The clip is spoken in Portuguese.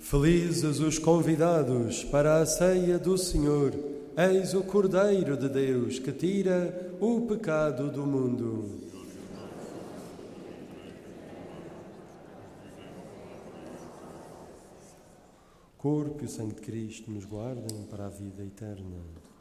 Felizes os convidados para a ceia do Senhor. Eis o Cordeiro de Deus que tira o pecado do mundo. O corpo e o sangue de Cristo nos guardem para a vida eterna.